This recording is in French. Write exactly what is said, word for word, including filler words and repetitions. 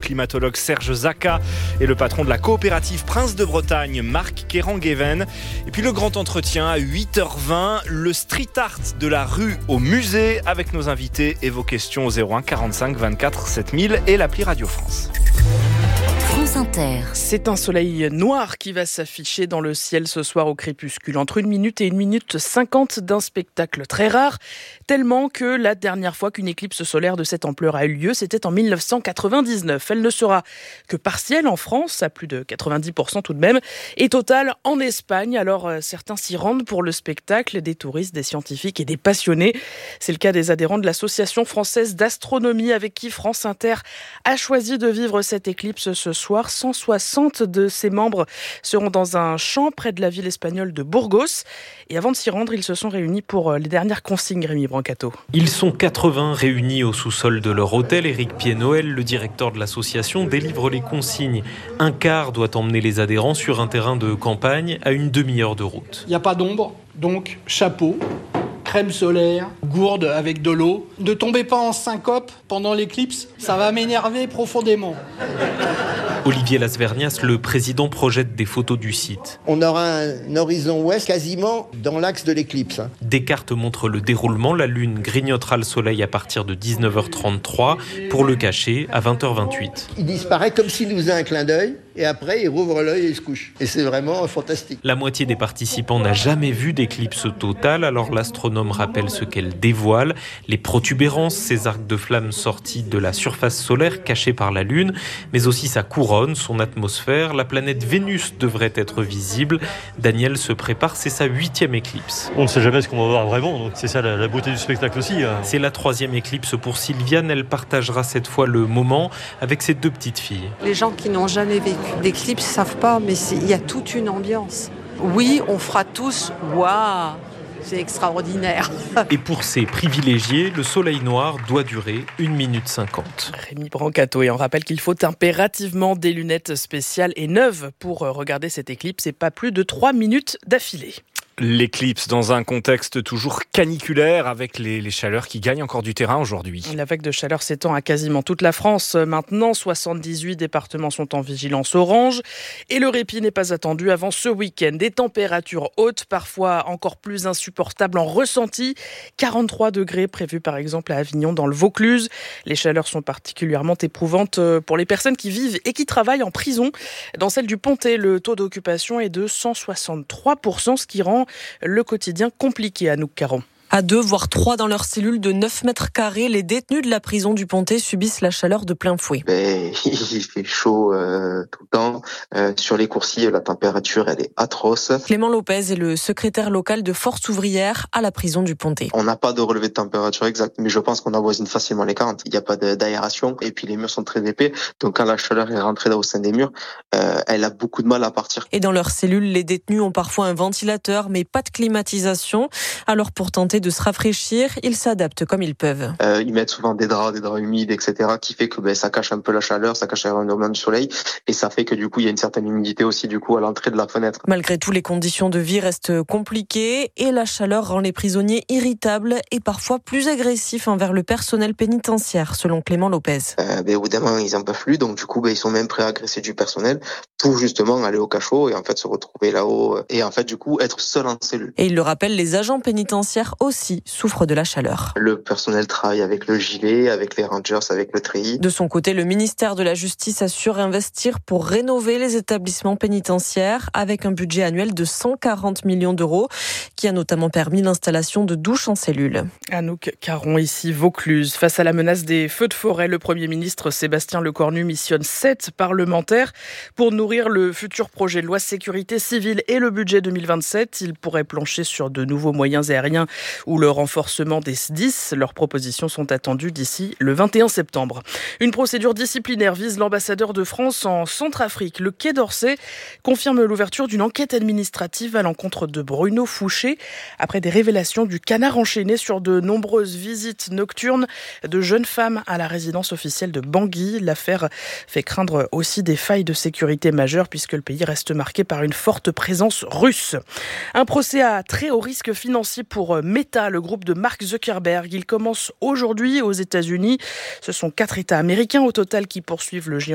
climatologue Serge Zaka et le patron de la coopérative Prince de Bretagne, Marc Kerangueven. Et puis le grand entretien à huit heures vingt, le street art de la rue au musée avec nos invités et vos questions au zéro un quarante-cinq vingt-quatre sept mille et l'appli Radio France. France Inter. C'est un soleil noir qui va s'afficher dans le ciel ce soir au crépuscule, entre une minute et une minute cinquante d'un spectacle très rare, tellement que la dernière fois qu'une éclipse solaire de cette ampleur a eu lieu, c'était en mille neuf cent quatre-vingt-dix-neuf. Elle ne sera que partielle en France, à plus de quatre-vingt-dix pour cent tout de même, et totale en Espagne. Alors certains s'y rendent pour le spectacle, des touristes, des scientifiques et des passionnés. C'est le cas des adhérents de l'Association française d'astronomie avec qui France Inter a choisi de vivre cette éclipse ce soir. cent soixante de ses membres seront dans un champ près de la ville espagnole de Burgos. Et avant de s'y rendre, ils se sont réunis pour les dernières consignes, Rémi Brancato. Ils sont quatre-vingts réunis au sous-sol de leur hôtel. Éric Pied-Noël, le directeur de l'association, délivre les consignes. Un quart doit emmener les adhérents sur un terrain de campagne à une demi-heure de route. Il n'y a pas d'ombre, donc chapeau, crème solaire, gourde avec de l'eau. Ne tombez pas en syncope pendant l'éclipse, ça va m'énerver profondément. Olivier Lasvernias, le président, projette des photos du site. On aura un horizon ouest quasiment dans l'axe de l'éclipse. Des cartes montrent le déroulement. La Lune grignotera le soleil à partir de dix-neuf heures trente-trois pour le cacher à vingt heures vingt-huit. Il disparaît comme s'il nous faisait un clin d'œil et après il rouvre l'œil et il se couche. Et c'est vraiment fantastique. La moitié des participants n'a jamais vu d'éclipse totale, alors l'astronome rappelle ce qu'elle dévoile. Les protubérances, ces arcs de flammes sortis de la surface solaire cachée par la Lune, mais aussi sa couronne, son atmosphère. La planète Vénus devrait être visible. Daniel se prépare, c'est sa huitième éclipse. On ne sait jamais ce qu'on va voir vraiment, donc c'est ça la, la beauté du spectacle aussi. Hein. C'est la troisième éclipse pour Sylviane. Elle partagera cette fois le moment avec ses deux petites filles. Les gens qui n'ont jamais vécu d'éclipse ne savent pas, mais il y a toute une ambiance. Oui, on fera tous « waouh ». C'est extraordinaire. Et pour ces privilégiés, le soleil noir doit durer une minute cinquante. Rémi Brancato, et on rappelle qu'il faut impérativement des lunettes spéciales et neuves pour regarder cette éclipse et pas plus de trois minutes d'affilée. L'éclipse dans un contexte toujours caniculaire avec les, les chaleurs qui gagnent encore du terrain aujourd'hui. La vague de chaleur s'étend à quasiment toute la France. Maintenant, soixante-dix-huit départements sont en vigilance orange et le répit n'est pas attendu avant ce week-end. Des températures hautes, parfois encore plus insupportables en ressenti. quarante-trois degrés prévus par exemple à Avignon dans le Vaucluse. Les chaleurs sont particulièrement éprouvantes pour les personnes qui vivent et qui travaillent en prison. Dans celle du Pontet, le taux d'occupation est de cent soixante-trois pour cent, ce qui rend le quotidien compliqué, Anouk Caron. À deux, voire trois dans leur cellule de neuf mètres carrés, les détenus de la prison du Pontet subissent la chaleur de plein fouet. Ben, il fait chaud euh, tout le temps. Euh, sur les coursiers, la température, elle est atroce. Clément Lopez est le secrétaire local de Force ouvrière à la prison du Pontet. On n'a pas de relevé de température exact, mais je pense qu'on avoisine facilement les quarante. Il n'y a pas d'aération et puis les murs sont très épais. Donc quand la chaleur est rentrée au sein des murs, euh, elle a beaucoup de mal à partir. Et dans leur cellule, les détenus ont parfois un ventilateur, mais pas de climatisation. Alors pour tenter de se rafraîchir, ils s'adaptent comme ils peuvent. Euh, ils mettent souvent des draps, des draps humides, et cetera, qui fait que ben, ça cache un peu la chaleur, ça cache l'environnement du soleil, et ça fait que du coup il y a une certaine humidité aussi du coup à l'entrée de la fenêtre. Malgré tout, les conditions de vie restent compliquées et la chaleur rend les prisonniers irritables et parfois plus agressifs envers le personnel pénitentiaire, selon Clément Lopez. Euh, ben, au bout d'un moment, ils en peuvent plus, donc du coup ben, ils sont même prêts à agresser du personnel pour justement aller au cachot et en fait se retrouver là-haut et en fait du coup être seul en cellule. Et il le rappelle, les agents pénitentiaires aussi souffrent de la chaleur. Le personnel travaille avec le gilet, avec les rangers, avec le treillis. De son côté, le ministère de la Justice assure investir pour rénover les établissements pénitentiaires avec un budget annuel de cent quarante millions d'euros qui a notamment permis l'installation de douches en cellule. Anouk Caron, ici Vaucluse. Face à la menace des feux de forêt, le Premier ministre Sébastien Lecornu missionne sept parlementaires pour nourrir le futur projet de loi sécurité civile et le budget deux mille vingt-sept. Il pourrait plancher sur de nouveaux moyens aériens ou le renforcement des S D I S. Leurs propositions sont attendues d'ici le vingt et un septembre. Une procédure disciplinaire vise l'ambassadeur de France en Centrafrique. Le Quai d'Orsay confirme l'ouverture d'une enquête administrative à l'encontre de Bruno Fouché après des révélations du canard enchaîné sur de nombreuses visites nocturnes de jeunes femmes à la résidence officielle de Bangui. L'affaire fait craindre aussi des failles de sécurité majeures puisque le pays reste marqué par une forte présence russe. Un procès à très haut risque financier pour Meta, le groupe de Mark Zuckerberg. Il commence aujourd'hui aux États-Unis. Ce sont quatre États américains au total qui poursuivent le géant